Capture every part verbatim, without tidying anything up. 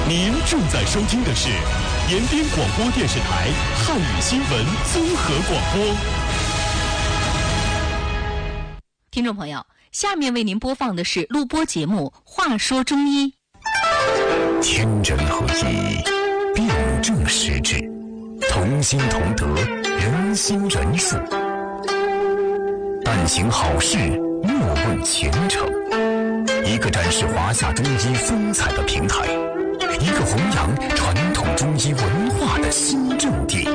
您正在收听的是延边广播电视台汉语新闻综合广播。 听众朋友，下面为您播放的是录播节目《话说中医》。 天人合一，辩证施治，同心同德，人心仁术。但行好事，莫问前程。一个展示华夏中医风采的平台，一个弘扬传统中医文化的新阵地。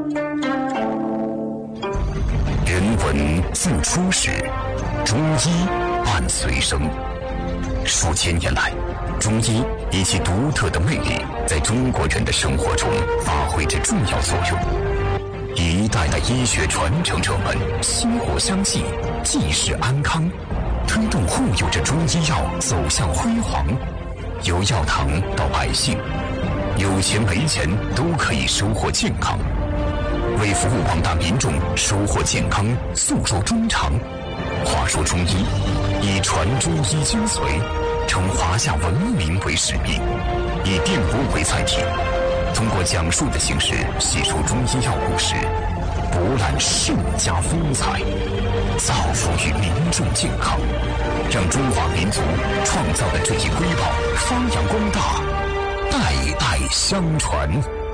人文自初始，中医伴随生。数千年来，中医以其独特的魅力，在中国人的生活中发挥着重要作用。一代代医学传承者们薪火相继，济世安康，推动护佑着中医药走向辉煌。由药堂到百姓，有钱没钱都可以收获健康。为服务广大民众收获健康，诉说衷肠。话说中医，以传中医精髓，称华夏文明为使命，以电波为载体，通过讲述的形式细说中医药故事，博览盛家风采，造福于民众健康，让中华民族创造的这一瑰宝发扬光大，代代相传。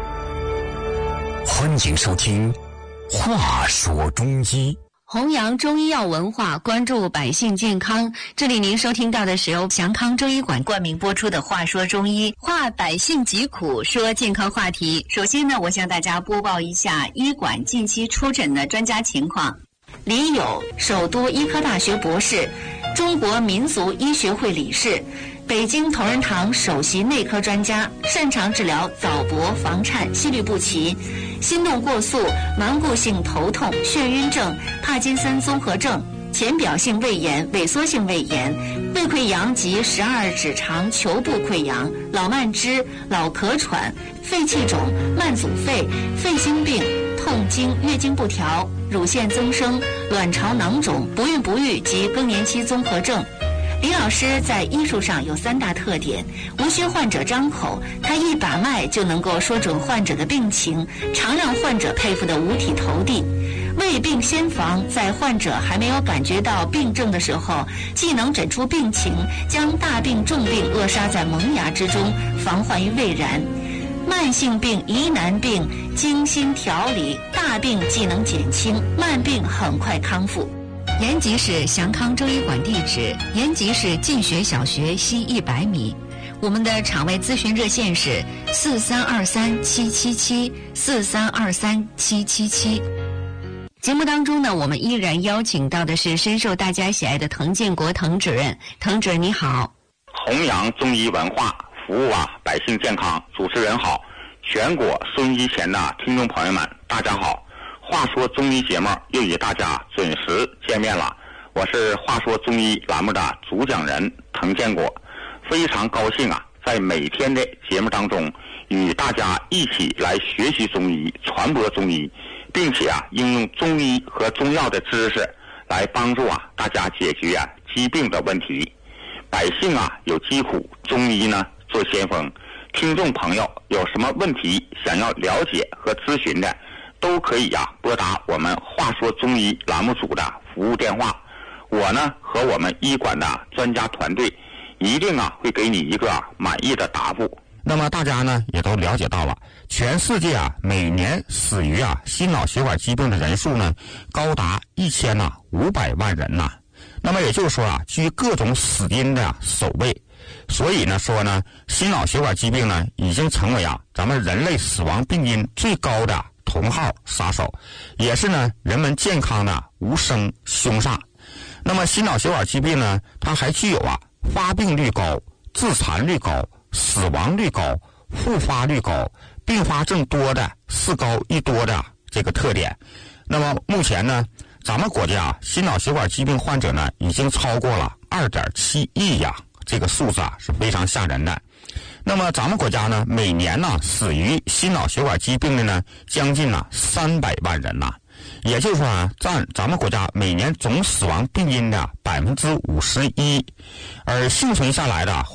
欢迎收听《话说中医》。 弘扬中医药文化，关注百姓健康。这里您收听到的是由祥康中医馆冠名播出的《话说中医》，话百姓疾苦，说健康话题。首先呢，我向大家播报一下医馆近期出诊的专家情况。李友，首都医科大学博士，中国民族医学会理事，北京同仁堂首席内科专家，擅长治疗早搏、房颤、心律不齐、心动过速、顽固性头痛、眩晕症、帕金森综合症、浅表性胃炎、萎缩性胃炎、胃溃疡及十二指肠球部溃疡、老慢支、老咳喘、肺气肿、慢阻肺、肺心病、痛经、月经不调、乳腺增生、卵巢囊肿、不孕不育及更年期综合症。李老师在医术上有三大特点：无需患者张口，他一把脉就能够说准患者的病情，常让患者佩服得五体投地。未病先防，在患者还没有感觉到病症的时候，既能诊出病情，将大病重病扼杀在萌芽之中，防患于未然。慢性病、疑难病精心调理，大病既能减轻，慢病很快康复。延吉市祥康中医馆地址：延吉市进学小学西一百米。我们的场外咨询热线是四三二三七七七四三二三七七七。节目当中呢，我们依然邀请到的是深受大家喜爱的滕建国滕主任。滕主任你好。 弘扬中医文化，服务啊百姓健康。主持人好，全国收音机前的听众朋友们，大家好。话说中医节目又与大家准时见面了，我是话说中医栏目的主讲人滕建国，非常高兴啊，在每天的节目当中与大家一起来学习中医，传播中医，并且啊应用中医和中药的知识来帮助啊大家解决啊疾病的问题。百姓啊有疾苦，中医呢做先锋。听众朋友有什么问题想要了解和咨询的，都可以呀、啊、拨打我们话说中医栏目组的服务电话，我呢和我们医馆的专家团队一定啊会给你一个满意的答复。 那么大家呢也都了解到了，全世界啊每年死于啊心脑血管疾病的人数呢高达一千呐五百万人呐、啊。那么也就是说啊，居各种死因的首位。所以呢说呢，心脑血管疾病呢已经成为啊咱们人类死亡病因最高的同号杀手，也是呢人们健康的无声凶煞。那么心脑血管疾病呢，它还具有啊发病率高、致残率高、死亡率高、复发率高、并发症多的四高一多的这个特点。那么目前呢，咱们国家心脑血管疾病患者呢已经超过了 二点七亿呀，这个数字啊是非常吓人的。那么咱们国家呢，每年呢死于心脑血管疾病的呢将近呢三百万人呐，也就是说啊，占咱们国家每年总死亡病因的百分之五十一，而幸存下来的